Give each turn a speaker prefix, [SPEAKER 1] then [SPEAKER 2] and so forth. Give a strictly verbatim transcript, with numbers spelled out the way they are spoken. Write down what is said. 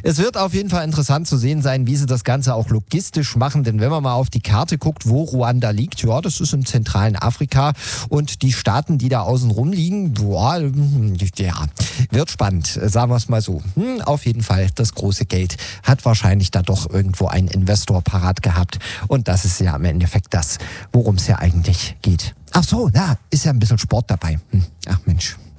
[SPEAKER 1] Es wird auf jeden Fall interessant zu sehen sein, wie sie das Ganze auch logistisch machen. Denn wenn man mal auf die Karte guckt, wo Ruanda liegt, ja, das ist im zentralen Afrika. Und die Staaten, die da außen rum liegen, boah, ja, wird spannend, sagen wir es mal so. Hm, auf jeden Fall, das große Geld hat wahrscheinlich da doch irgendwo ein Investor parat gehabt. Und das ist ja im Endeffekt das, worum es ja eigentlich geht. Ach so, ja, ist ja ein bisschen Sport dabei. Hm, ach Mensch.